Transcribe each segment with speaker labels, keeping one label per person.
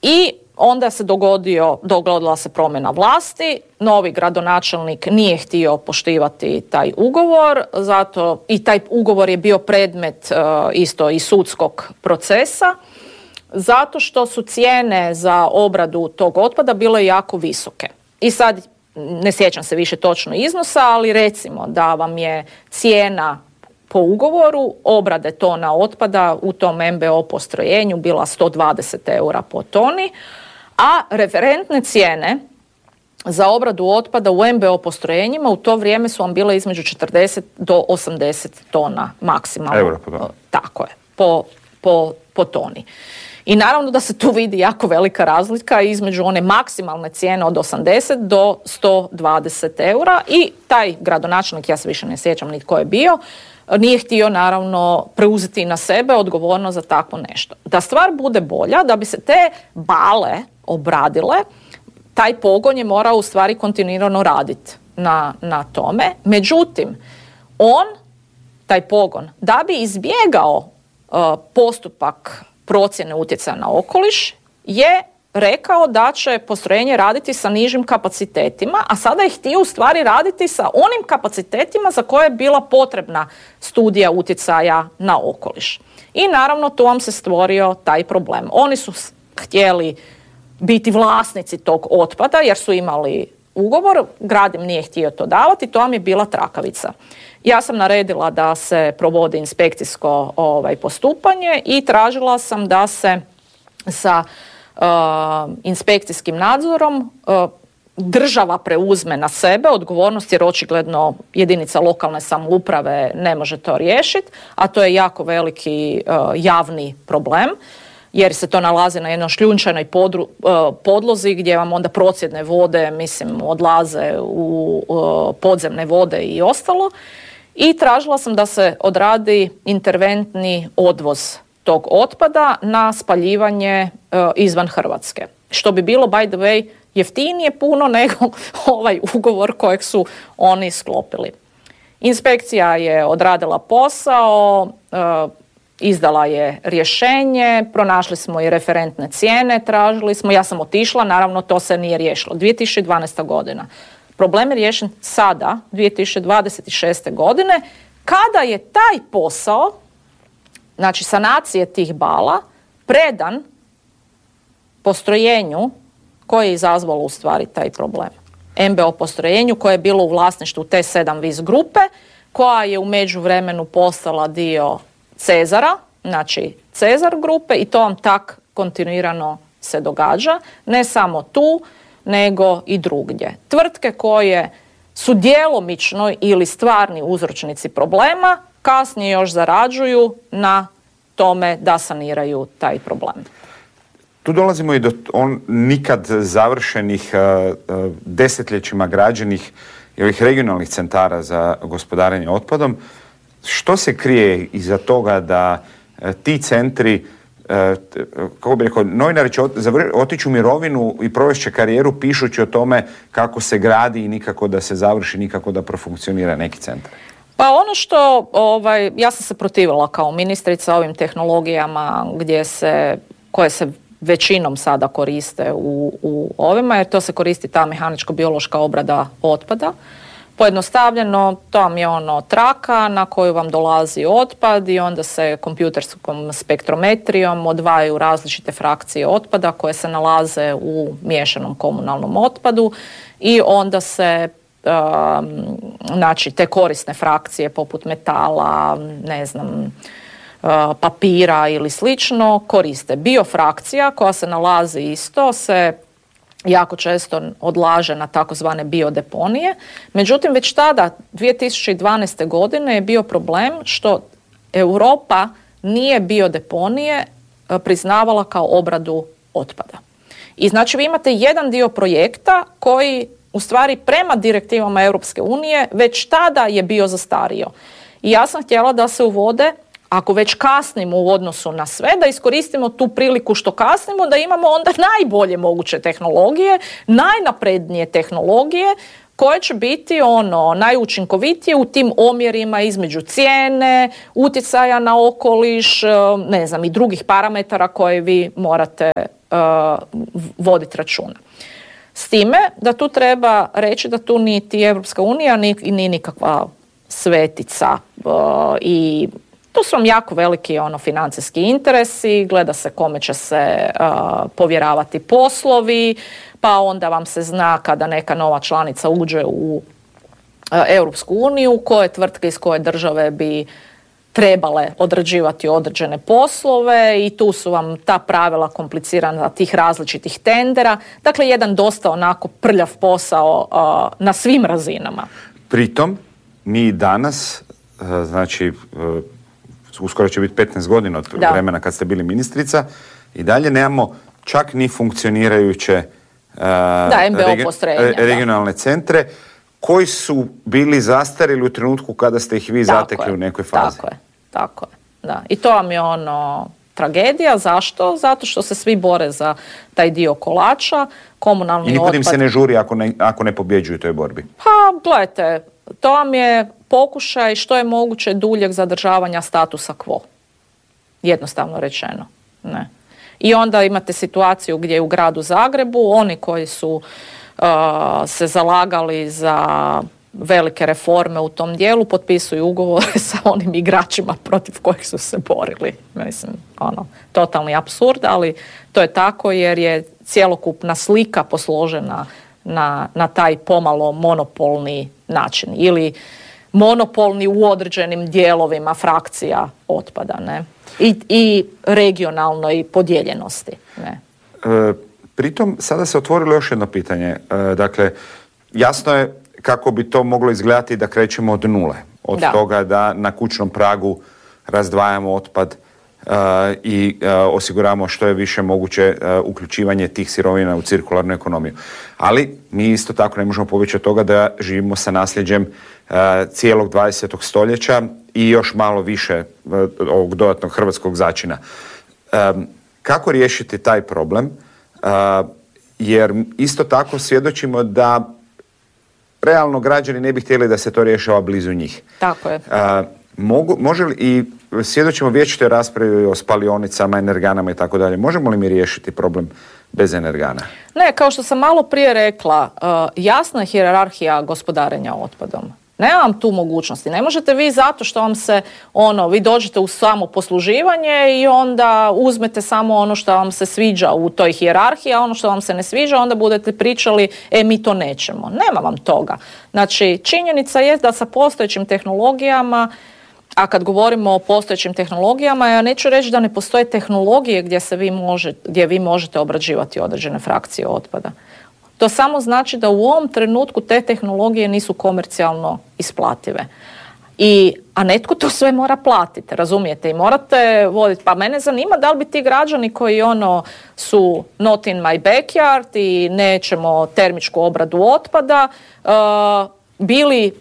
Speaker 1: I onda se dogodila se promjena vlasti, novi gradonačelnik nije htio poštivati taj ugovor, zato i taj ugovor je bio predmet isto i sudskog procesa, zato što su cijene za obradu tog otpada bile jako visoke. I sad, ne sjećam se više točno iznosa, ali recimo da vam je cijena po ugovoru obrade tona otpada u tom MBO postrojenju bila 120 eura po toni, a referentne cijene za obradu otpada u MBO postrojenjima u to vrijeme su vam bile između 40 do 80 tona maksimalno.
Speaker 2: Euro po toni.
Speaker 1: Tako je, po toni. I naravno da se tu vidi jako velika razlika između one maksimalne cijene od 80 do 120 eura i taj gradonačelnik, ja se više ne sjećam ni tko je bio, nije htio naravno preuzeti na sebe odgovornost za takvo nešto. Da stvar bude bolja, da bi se te bale obradile, taj pogon je morao u stvari kontinuirano raditi na tome. Međutim, taj pogon, da bi izbjegao postupak procjene utjecaja na okoliš, je rekao da će postrojenje raditi sa nižim kapacitetima, a sada je htio u stvari raditi sa onim kapacitetima za koje je bila potrebna studija utjecaja na okoliš. I naravno tu vam se stvorio taj problem. Oni su htjeli biti vlasnici tog otpada jer su imali ugovor, grad im nije htio to davati, to vam je bila trakavica. Ja sam naredila da se provodi inspekcijsko postupanje i tražila sam da se sa inspekcijskim nadzorom država preuzme na sebe odgovornost, jer očigledno jedinica lokalne samouprave ne može to riješiti, a to je jako veliki javni problem, jer se to nalazi na jednoj šljunčanoj podlozi gdje vam onda procjedne vode, odlaze u podzemne vode i ostalo. I tražila sam da se odradi interventni odvoz tog otpada na spaljivanje izvan Hrvatske. Što bi bilo, by the way, jeftinije puno nego ovaj ugovor kojeg su oni sklopili. Inspekcija je odradila posao, izdala je rješenje, pronašli smo i referentne cijene, tražili smo, ja sam otišla, naravno to se nije riješilo. 2012. godina. Problem je riješen sada, 2026. godine, kada je taj posao, znači sanacije tih bala, predan postrojenju koje je izazvalo u stvari taj problem. MBO postrojenju koje je bilo u vlasništvu T7 Vis grupe, koja je u međuvremenu postala dio Cezara, znači Cezar grupe, i to vam tak kontinuirano se događa, ne samo tu, nego i drugdje. Tvrtke koje su djelomično ili stvarni uzročnici problema, kasnije još zarađuju na tome da saniraju taj problem.
Speaker 2: Tu dolazimo i do nikad završenih, desetljećima građenih i ovih regionalnih centara za gospodarenje otpadom. Što se krije iza toga da ti centri, kako bi rekao, novinari će otići u mirovinu i provešće karijeru pišući o tome kako se gradi i nikako da se završi, nikako da profunkcionira neki centar?
Speaker 1: Pa ono što, ja sam se protivila kao ministrica ovim tehnologijama koje se većinom sada koriste u ovima, jer to se koristi ta mehaničko-biološka obrada otpada. Pojednostavljeno, to vam je traka na koju vam dolazi otpad i onda se kompjuterskom spektrometrijom odvajaju različite frakcije otpada koje se nalaze u miješanom komunalnom otpadu i onda se znači te korisne frakcije poput metala, papira ili slično koriste. Biofrakcija koja se nalazi isto se jako često odlaže na takozvane biodeponije. Međutim, već tada, 2012. godine, je bio problem što Europa nije biodeponije priznavala kao obradu otpada. I znači vi imate jedan dio projekta koji u stvari prema direktivama Europske unije već tada je bio zastario. I ja sam htjela da se uvode, ako već kasnimo u odnosu na sve, da iskoristimo tu priliku što kasnimo, da imamo onda najbolje moguće tehnologije, najnaprednije tehnologije koje će biti najučinkovitije u tim omjerima između cijene, utjecaja na okoliš, i drugih parametara koje vi morate voditi računa. S time da tu treba reći da tu niti Europska unija ni nikakva svetica i tu su vam jako veliki financijski interesi, gleda se kome će se povjeravati poslovi, pa onda vam se zna kada neka nova članica uđe u Europsku uniju, koje tvrtke iz koje države bi trebale odrađivati određene poslove i tu su vam ta pravila komplicirana tih različitih tendera. Dakle, jedan dosta onako prljav posao na svim razinama.
Speaker 2: Pritom, mi danas, znači, uskoro će biti 15 godina od vremena kad ste bili ministrica, i dalje nemamo čak ni funkcionirajuće regionalne centre koji su bili zastarili u trenutku kada ste ih vi zatekli u nekoj fazi.
Speaker 1: Tako je. Da. I to vam je tragedija. Zašto? Zato što se svi bore za taj dio kolača, komunalni otpad. I nikud im se
Speaker 2: ne žuri ako ne pobjeđuju u toj borbi.
Speaker 1: Pa, gledajte, to vam je pokušaj što je moguće duljeg zadržavanja statusa quo. Jednostavno rečeno. Ne. I onda imate situaciju gdje u gradu Zagrebu oni koji su se zalagali za velike reforme u tom dijelu potpisuju ugovore sa onim igračima protiv kojih su se borili. Mislim, totalni apsurd, ali to je tako jer je cjelokupna slika posložena na taj pomalo monopolni način ili monopolni u određenim dijelovima frakcija otpada, ne? I regionalnoj podijeljenosti, ne?
Speaker 2: Pritom, sada se otvorilo još jedno pitanje. Dakle, jasno je kako bi to moglo izgledati da krećemo od nule. Od toga da na kućnom pragu razdvajamo otpad i osiguramo što je više moguće uključivanje tih sirovina u cirkularnu ekonomiju. Ali mi isto tako ne možemo pobjeći od toga da živimo sa nasljeđem cijelog 20. stoljeća i još malo više ovog dodatnog hrvatskog začina. Kako riješiti taj problem? Jer isto tako svjedočimo da realno građani ne bi htjeli da se to rješava blizu njih.
Speaker 1: Tako je.
Speaker 2: Može li, i svjedočimo vječitoj raspravi o spalionicama, energanama i tako dalje, možemo li mi riješiti problem bez energana?
Speaker 1: Ne, kao što sam malo prije rekla, jasna je hijerarhija gospodarenja otpadom. Nema vam tu mogućnosti. Ne možete vi zato što vam se vi dođete u samo posluživanje i onda uzmete samo ono što vam se sviđa u toj hijerarhiji, a ono što vam se ne sviđa onda budete pričali mi to nećemo. Nema vam toga. Znači, činjenica je da sa postojećim tehnologijama, a kad govorimo o postojećim tehnologijama, ja neću reći da ne postoje tehnologije gdje vi možete obrađivati određene frakcije otpada. To samo znači da u ovom trenutku te tehnologije nisu komercijalno isplative. A netko to sve mora platiti, razumijete? I morate voditi. Pa mene zanima da li bi ti građani koji su not in my backyard i nećemo termičku obradu otpada bili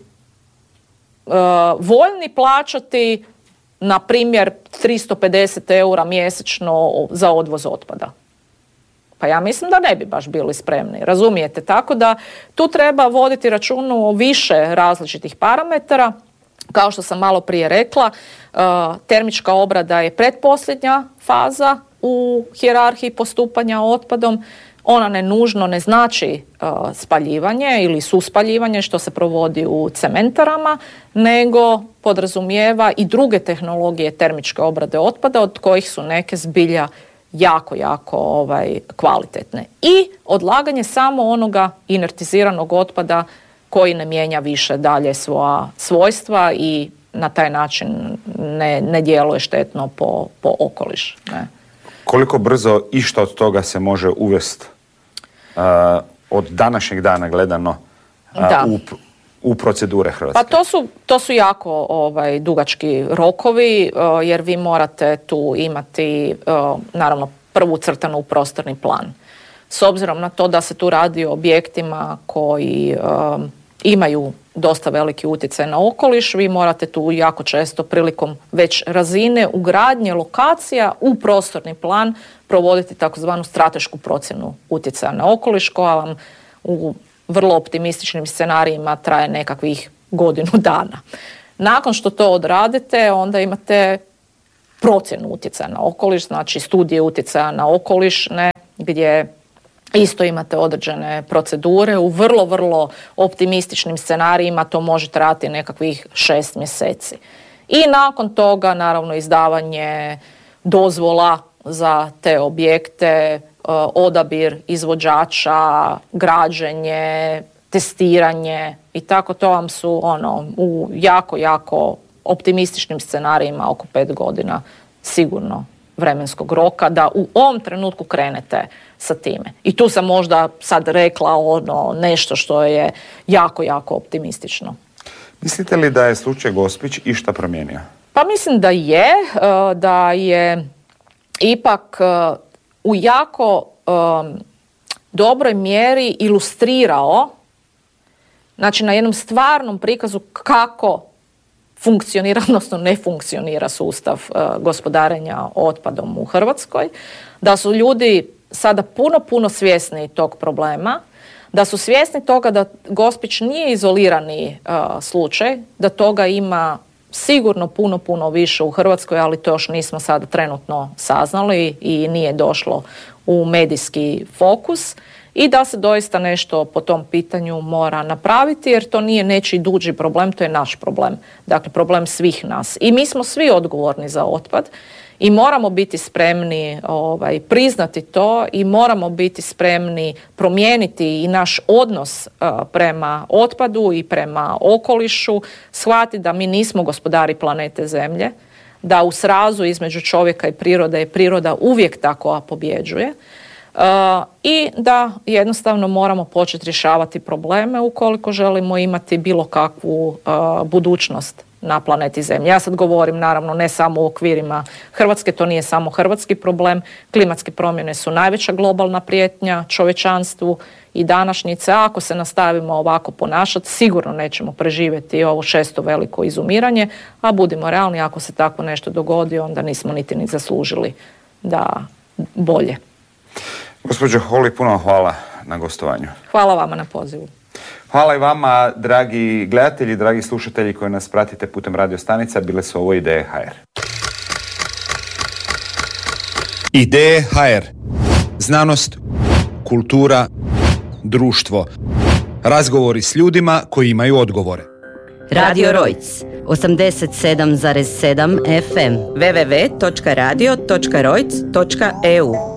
Speaker 1: voljni plaćati na primjer 350 € mjesečno za odvoz otpada. Pa ja mislim da ne bi baš bili spremni, razumijete? Tako da tu treba voditi računu o više različitih parametara. Kao što sam malo prije rekla, termička obrada je pretposljednja faza u hijerarhiji postupanja otpadom. Ona ne znači spaljivanje ili suspaljivanje što se provodi u cementarama, nego podrazumijeva i druge tehnologije termičke obrade otpada, od kojih su neke zbilja jako kvalitetne. I odlaganje samo onoga inertiziranog otpada koji ne mijenja više dalje svoja svojstva i na taj način ne djeluje štetno po okoliš. Ne.
Speaker 2: Koliko brzo išta od toga se može uvesti od današnjeg dana gledano u procedure Hrvatske?
Speaker 1: Pa to su jako dugački rokovi, jer vi morate tu imati naravno prvu crtanu u prostorni plan. S obzirom na to da se tu radi o objektima koji imaju dosta veliki utjecaj na okoliš, vi morate tu jako često prilikom već razine ugradnje lokacija u prostorni plan provoditi takozvanu stratešku procjenu utjecaja na okoliš, koja vam u vrlo optimističnim scenarijima traje nekakvih godinu dana. Nakon što to odradite, onda imate procjenu utjecaja na okoliš, znači studije utjecaja na okoliš, gdje isto imate određene procedure. U vrlo, vrlo optimističnim scenarijima to može trajati nekakvih 6 mjeseci. I nakon toga, naravno, izdavanje dozvola za te objekte, odabir izvođača, građenje, testiranje i tako, to vam su u jako, jako optimističnim scenarijima oko 5 godina sigurno vremenskog roka da u ovom trenutku krenete sa time. I tu sam možda sad rekla nešto što je jako, jako optimistično.
Speaker 2: Mislite li da je slučaj Gospić išta promijenio?
Speaker 1: Pa mislim da je ipak u jako dobroj mjeri ilustrirao, znači na jednom stvarnom prikazu kako funkcionira, odnosno ne funkcionira sustav gospodarenja otpadom u Hrvatskoj, da su ljudi sada puno svjesni tog problema, da su svjesni toga da Gospić nije izolirani slučaj, da toga ima sigurno puno više u Hrvatskoj, ali to još nismo sada trenutno saznali i nije došlo u medijski fokus, i da se doista nešto po tom pitanju mora napraviti, jer to nije nečiji duži problem, to je naš problem. Dakle, problem svih nas. I mi smo svi odgovorni za otpad i moramo biti spremni priznati to i moramo biti spremni promijeniti i naš odnos prema otpadu i prema okolišu, shvatiti da mi nismo gospodari planete Zemlje, da u srazu između čovjeka i prirode je priroda uvijek tako pobjeđuje. I da jednostavno moramo početi rješavati probleme ukoliko želimo imati bilo kakvu budućnost na planeti Zemlji. Ja sad govorim naravno ne samo u okvirima Hrvatske, to nije samo hrvatski problem. Klimatske promjene su najveća globalna prijetnja čovječanstvu i današnjice. Ako se nastavimo ovako ponašati, sigurno nećemo preživjeti ovo 6. veliko izumiranje, a budimo realni, ako se tako nešto dogodi, onda nismo niti zaslužili da bolje.
Speaker 2: Gospođo Holy, puno hvala na gostovanju.
Speaker 1: Hvala vama na pozivu.
Speaker 2: Hvala i vama, dragi gledatelji, dragi slušatelji koji nas pratite putem radio stanica. Bile su ovo Ideje HR.
Speaker 3: Ideje HR. Znanost, kultura, društvo. Razgovori s ljudima koji imaju odgovore.
Speaker 4: Radio Rojc, 87,7 FM. www.radio.rojc.eu